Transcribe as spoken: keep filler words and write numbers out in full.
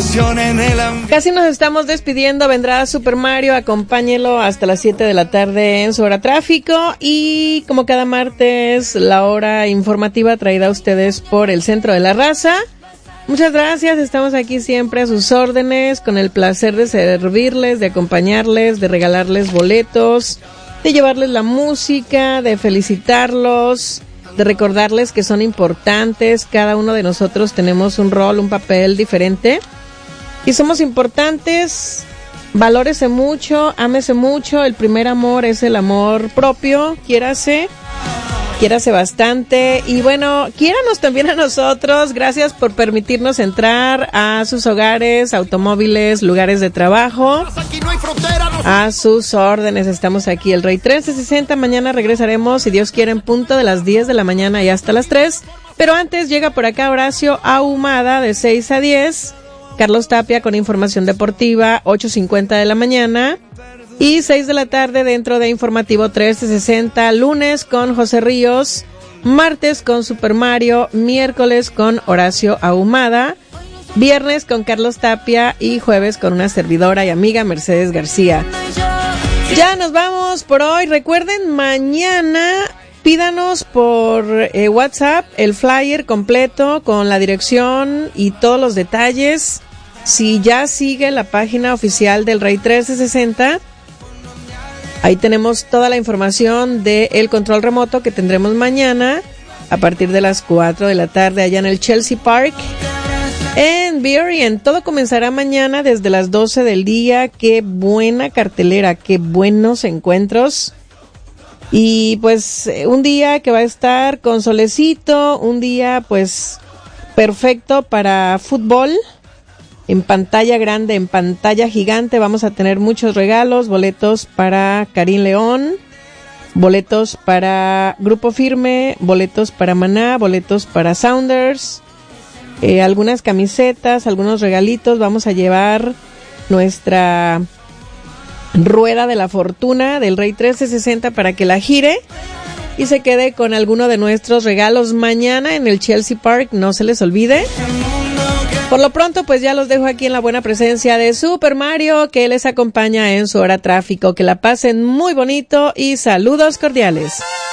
emoción en el ambiente. Casi nos estamos despidiendo, vendrá Super Mario, acompáñelo hasta las siete de la tarde en su hora tráfico y como cada martes la hora informativa traída a ustedes por el Centro de la Raza. Muchas gracias, estamos aquí siempre a sus órdenes, con el placer de servirles, de acompañarles, de regalarles boletos, de llevarles la música, de felicitarlos, de recordarles que son importantes. Cada uno de nosotros tenemos un rol, un papel diferente y somos importantes. Valórese mucho, ámese mucho. El primer amor es el amor propio. Quiérase, quiérase bastante. Y bueno, quiéranos también a nosotros. Gracias por permitirnos entrar a sus hogares, automóviles, lugares de trabajo. A sus órdenes, estamos aquí, el Rey trece sesenta. Mañana regresaremos, si Dios quiere, en punto de las diez de la mañana y hasta las tres. Pero antes llega por acá Horacio Ahumada de seis a diez. Carlos Tapia con información deportiva, ocho cincuenta de la mañana. Y seis de la tarde dentro de Informativo trece sesenta. Lunes con José Ríos. Martes con Super Mario. Miércoles con Horacio Ahumada. Viernes con Carlos Tapia y jueves con una servidora y amiga Mercedes García. Ya nos vamos por hoy. Recuerden, mañana pídanos por eh, WhatsApp el flyer completo con la dirección y todos los detalles. Si ya sigue la página oficial del Rey trece sesenta, ahí tenemos toda la información del control remoto que tendremos mañana a partir de las cuatro de la tarde allá en el Chelsea Park en Burien. Todo comenzará mañana desde las doce del día. Qué buena cartelera, qué buenos encuentros. Y pues un día que va a estar con solecito, un día pues perfecto para fútbol. En pantalla grande, en pantalla gigante, vamos a tener muchos regalos, boletos para Karim León, boletos para Grupo Firme, boletos para Maná, boletos para Sounders. Eh, algunas camisetas, algunos regalitos. Vamos a llevar nuestra rueda de la fortuna del Rey trece sesenta para que la gire y se quede con alguno de nuestros regalos mañana en el Chelsea Park. No se les olvide. Por lo pronto, pues ya los dejo aquí en la buena presencia de Super Mario, que les acompaña en su hora tráfico. Que la pasen muy bonito y saludos cordiales.